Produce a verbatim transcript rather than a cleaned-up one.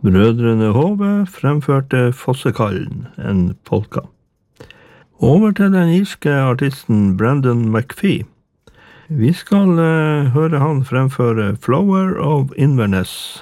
Brødrene Hove fremførte Fossekallen, en polka. Over til den irske artisten Brandon McPhee. Vi skal uh, høre han fremføre Flower of Inverness.